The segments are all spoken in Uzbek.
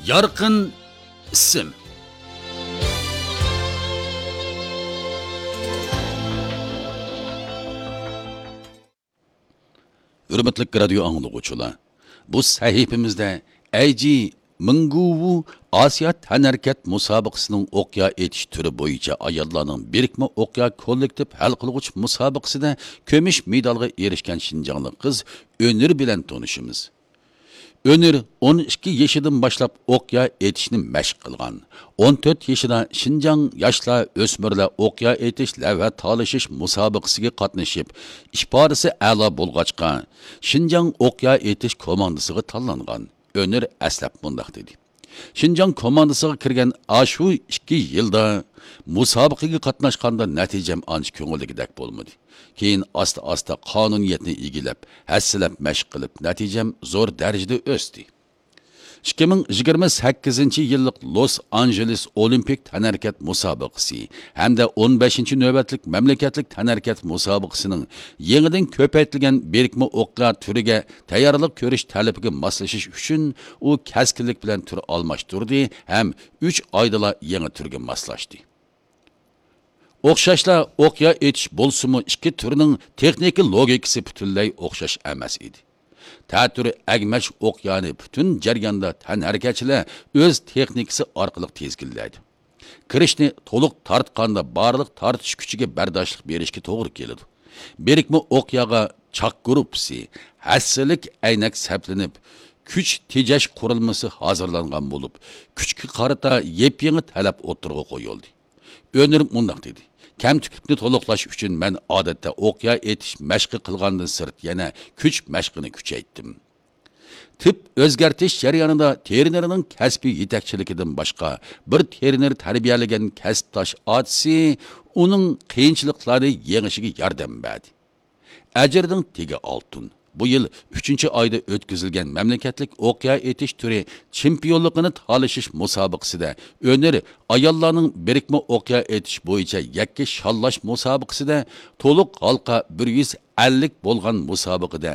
Yarqin ism. Hürmetli radyo anlıqçılar. Bu sahifimizde Ayji Minguvu Asiya Tanharkat musobaqasining o'qya etish turi bo'yicha ayollarning birikma o'qya kollektiv hal qilg'uch musobaqasida kumush medalga erishgan Şinjanlik qiz Önür bilan tanishimiz. Önür 12 yaşından başlap o'qya etishni mashq qilgan. 14 yaşida Şinjan yoshlar o'smirlar o'qya etish va talashish musobaqasiga qatnashib, ishporasi a'lo bo'lg'achqa Şinjan o'qya etish komandasiga tanlangan. Önür aslab bundoq dedi. Şinjan komandasiga kirgan ashu 2 yilda musobaqaga qatnashganda natijam ancha ko'ngildagidek bo'lmadi. Keyin asta qonuniyatni egilab, hassilab mashq qilib, natijam zo'r darajada o'sdi. 2028 yillik Los Angeles Olimpik tanharkat musobaqasi hamda 15 navbatlik mamlakatlik tanharkat musobaqasining yangidan ko'paytirilgan birikma o'qqa turiga tayyorlik ko'rish talabiga moslashish uchun u kaskinlik bilan tur almashtirdi ham 3 oydala yangi turga moslashdi. O'xshashlar o'qya etish bo'lsa-mu ikki turning texnik logikasi butunlay o'xshash emas edi. Ta'turi agmash o'qyani butun jarayonda tanharakachilar o'z texnikasi orqali tezgillaydi. Kirishni to'liq tortganda barliq tortish kuchiga bardoshlik berishga to'g'ri keladi. Birikma o'qyaga chaq guruhi, hassilik aynak saplanib, kuch tejash qurilmasi hozirlangan bo'lib, kuchga qarata yep-yangi talab o'tirg'a qo'yildi. Önür mundaq dedi. Kamtiklikni to'liqlash uchun men odatda o'qya etish mashqi qilgandan sirt yana kuch mashqini kuchaytdim. Tip o'zgartish jarayonida trenerning kasbiy yetakchiligidan boshqa bir trener tarbiyalagan kasbdosh otisi uning qiyinchiliklarni yengishga yordam berdi. Ajrning tegi oltin. Bu yıl 3. ayda ötküzülgen memleketlik o'qya etish turi chempionluğunu talashish musobaqasida Önür ayollarning birikma o'qya etish bo'yicha yakka shallash musobaqasida to'liq halqa 150 bo'lgan musobaqada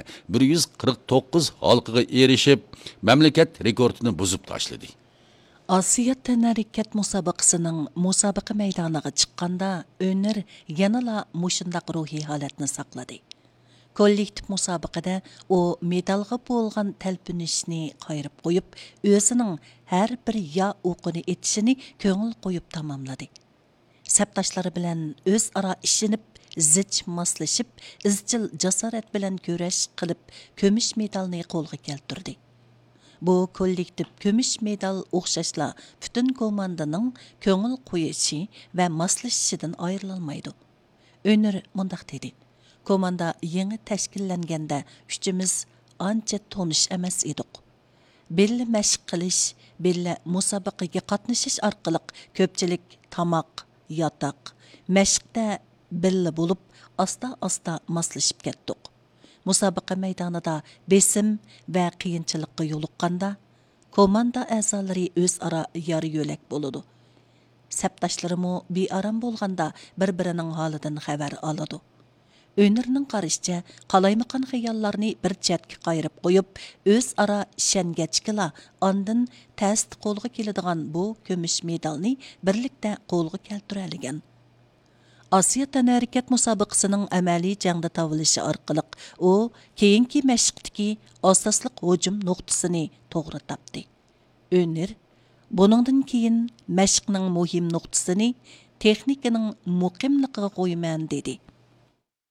149 halqaga erishib mamlakat rekordini buzib tashladi. Asiya tanharkat musobaqasining musobaqa maydoniga chiqqanda Önür yanala mushundaq ruhiy holatni saqladi. Kollektiv musobaqada o medalga bo'lgan talpinishni qayirib qo'yib, o'zining har bir ya o'qini etishini ko'ngil qo'yib tamomladi. Sabdoshlari bilan o'zaro ishinib, zich moslashib, izchil jasorat bilan kurash qilib, kumush medalni qo'lga keltirdi. Bu kollektiv kumush medal o'xshashla butun komandaning ko'ngil qo'yishi va moslashishidan ayrilmaydi. Önür mundaq dedi. Komanda yeni təşkillengende üçümüz anca tonish emas edik. Belli məşq qilish, belli musabaqaga qatnashish orqali ko'pchilik tamoq, yotoq, məşqdə belli bo'lib, asta moslashib ketdik. Musobaqa maydonida besim va qiyinchilikqa yo'liqqanda komanda a'zolari o'zaro yor yo'lak bo'ladi. Sabdoshlarimmo bearam bo'lganda bir-birining holidan xabar oladi. Önürning qarışça qalaymaqan xiyallarni bir chetga qayirib qo'yib, o'zaro ishongachkila ondan tast qo'lga keladigan bu kumush medalni birlikda qo'lga keltiradigan. Asiya tanharkat musobaqasining amaliy jangda tavilishi orqali u keyingi mashqdagi asosliq hujum nuqtasini to'g'ri topdi. Önür buningdan keyin mashqning muhim nuqtasini texnikaning muqimligiga qo'yman dedi.